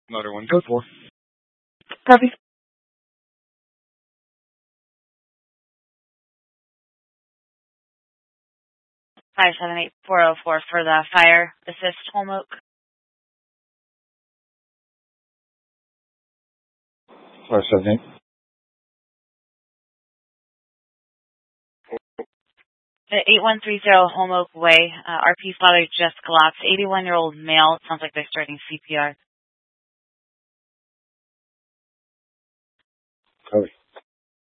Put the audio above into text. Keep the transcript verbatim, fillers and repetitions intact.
Motor one code four. Copy. five seven eight four oh four for the fire assist Holmoke. five seven eight. eight one three zero Holmoke Way. Uh, R P father just collapsed. eighty-one-year-old male. It sounds like they're starting C P R. Copy.